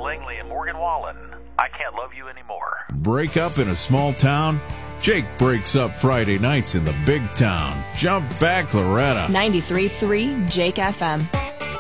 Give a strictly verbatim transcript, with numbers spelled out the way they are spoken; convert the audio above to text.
Langley and Morgan Wallen. I Can't Love You Anymore. Break up in a small town? Jake breaks up Friday nights in the big town. Jump back, Loretta. ninety-three point three Jake F M.